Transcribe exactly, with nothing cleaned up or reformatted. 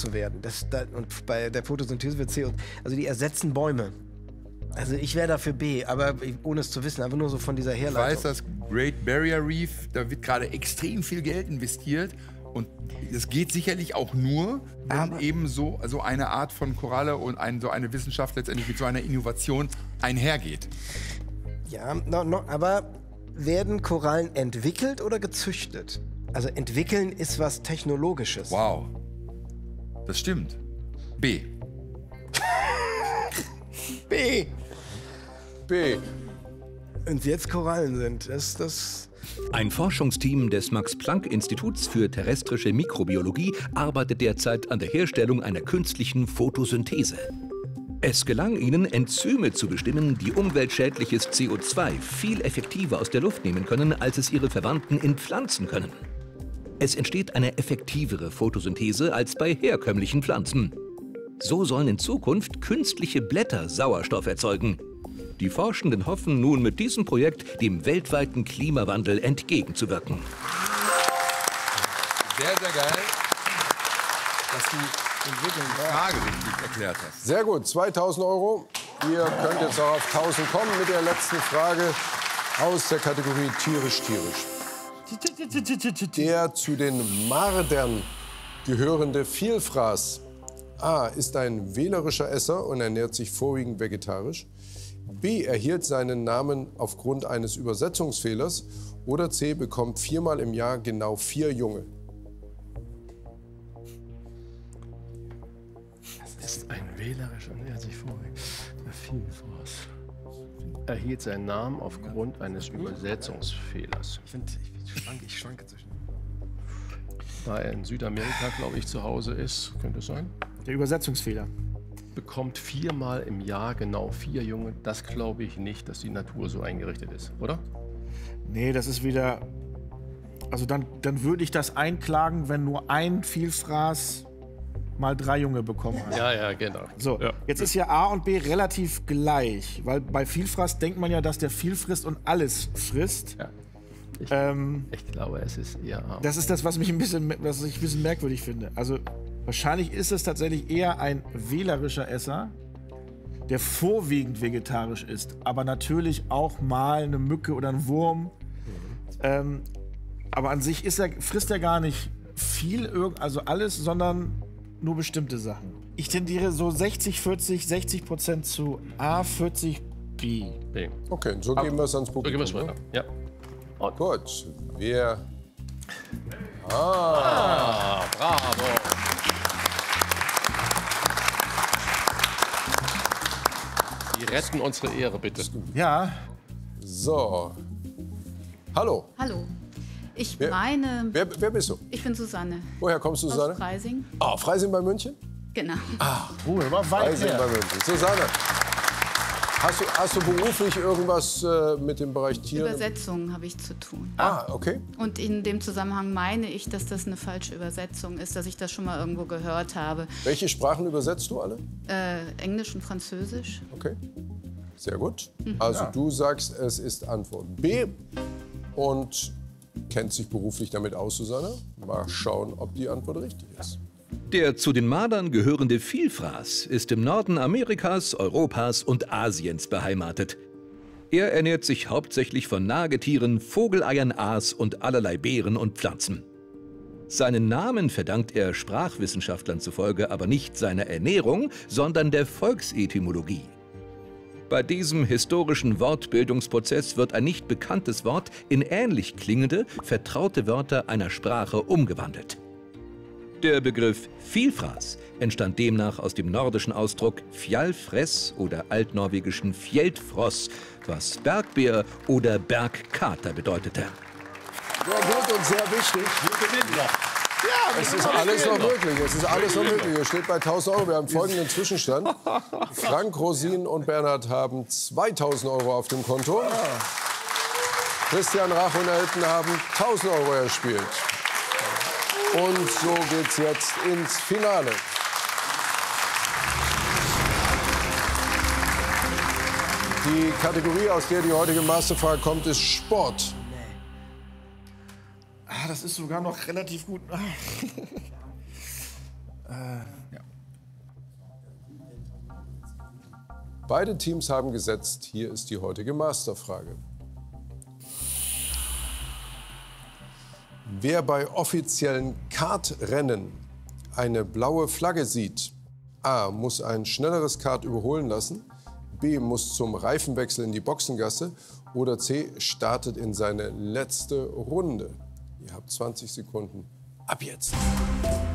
zu werden. Das, da, und bei der Photosynthese wird C O zwei, also die ersetzen Bäume. Also ich wäre dafür B, aber ohne es zu wissen, einfach nur so von dieser Herleitung. Ich weiß, das Great Barrier Reef, da wird gerade extrem viel Geld investiert. Und es geht sicherlich auch nur, wenn aber eben so, so eine Art von Koralle und ein, so eine Wissenschaft letztendlich mit so einer Innovation einhergeht. Ja, no, no, aber werden Korallen entwickelt oder gezüchtet? Also entwickeln ist was Technologisches. Wow, das stimmt. B. B. B. Und jetzt Korallen sind, ist das... Ein Forschungsteam des Max-Planck-Instituts für terrestrische Mikrobiologie arbeitet derzeit an der Herstellung einer künstlichen Photosynthese. Es gelang ihnen, Enzyme zu bestimmen, die umweltschädliches C O zwei viel effektiver aus der Luft nehmen können, als es ihre Verwandten in Pflanzen können. Es entsteht eine effektivere Photosynthese als bei herkömmlichen Pflanzen. So sollen in Zukunft künstliche Blätter Sauerstoff erzeugen. Die Forschenden hoffen nun mit diesem Projekt dem weltweiten Klimawandel entgegenzuwirken. Sehr, sehr geil, dass du die Frage richtig erklärt hast. Sehr gut, zweitausend Euro. Ihr könnt jetzt auch auf tausend kommen mit der letzten Frage aus der Kategorie tierisch-tierisch. Der zu den Mardern gehörende Vielfraß A. ist ein wählerischer Esser und ernährt sich vorwiegend vegetarisch. B. erhielt seinen Namen aufgrund eines Übersetzungsfehlers. Oder C. bekommt viermal im Jahr genau vier Junge. Das ist ein wählerischer, und er sich vorweg. Der Vielfraß erhielt seinen Namen aufgrund eines Übersetzungsfehlers. Ich, find, ich, schwanke, ich schwanke zwischen. Da er in Südamerika, glaube ich, zu Hause ist, könnte es sein? Der Übersetzungsfehler. Bekommt viermal im Jahr genau vier Junge. Das glaube ich nicht, dass die Natur so eingerichtet ist, oder? Nee, das ist wieder... Also dann, dann würde ich das einklagen, wenn nur ein Vielfraß mal drei Junge bekommen hat. Ja, ja, genau. So, ja. Jetzt ist ja A und B relativ gleich, weil bei Vielfraß denkt man ja, dass der viel frisst und alles frisst. Ja. Ich, ähm, ich glaube, es ist eher A. Das ist das, was mich ein bisschen, was ich ein bisschen merkwürdig finde. Also wahrscheinlich ist es tatsächlich eher ein wählerischer Esser, der vorwiegend vegetarisch ist, aber natürlich auch mal eine Mücke oder ein Wurm. Mhm. Ähm, aber an sich ist er, frisst er gar nicht viel, also alles, sondern nur bestimmte Sachen. Ich tendiere so sechzig, vierzig, sechzig Prozent zu A, vierzig B. B. Okay, so geben wir es ans Publikum. So geben wir es weiter. Ja. Und gut, wir... Ah. ah, bravo. Die retten unsere Ehre, bitte. Ja. So. Hallo. Hallo. Ich wer, meine... Wer, wer bist du? Ich bin Susanne. Woher kommst du, Susanne? Aus Freising. Ah, oh, Freising bei München? Genau. Ah, cool, war weit Freising her. bei München. Susanne, hast du, hast du beruflich irgendwas äh, mit dem Bereich Tiere? Übersetzungen habe ich zu tun. Ah, okay. Und in dem Zusammenhang meine ich, dass das eine falsche Übersetzung ist, dass ich das schon mal irgendwo gehört habe. Welche Sprachen übersetzt du alle? Äh, Englisch und Französisch. Okay, sehr gut. Also ja. Du sagst, es ist Antwort B und kennt sich beruflich damit aus, Susanne. Mal schauen, ob die Antwort richtig ist. Der zu den Mardern gehörende Vielfraß ist im Norden Amerikas, Europas und Asiens beheimatet. Er ernährt sich hauptsächlich von Nagetieren, Vogeleiern, Aas und allerlei Beeren und Pflanzen. Seinen Namen verdankt er Sprachwissenschaftlern zufolge aber nicht seiner Ernährung, sondern der Volksetymologie. Bei diesem historischen Wortbildungsprozess wird ein nicht bekanntes Wort in ähnlich klingende, vertraute Wörter einer Sprache umgewandelt. Der Begriff Vielfraß entstand demnach aus dem nordischen Ausdruck Fjallfress oder altnorwegischen Fjeldfross, was Bergbär oder Bergkater bedeutete. Sehr gut und sehr wichtig. Wir gewinnen noch. Ja, es ist alles noch möglich. Es ist alles noch möglich. Es steht bei tausend Euro. Wir haben folgenden Zwischenstand. Frank, Rosin und Bernhard haben zweitausend Euro auf dem Konto. Christian, Rach und Elton haben tausend Euro erspielt. Und so geht's jetzt ins Finale. Die Kategorie, aus der die heutige Masterfrage kommt, ist Sport. Ah, das ist sogar noch relativ gut. Äh, Ja. Beide Teams haben gesetzt. Hier ist die heutige Masterfrage. Wer bei offiziellen Kartrennen eine blaue Flagge sieht, A. muss ein schnelleres Kart überholen lassen, B. muss zum Reifenwechsel in die Boxengasse oder C. startet in seine letzte Runde. Ihr habt zwanzig Sekunden ab jetzt.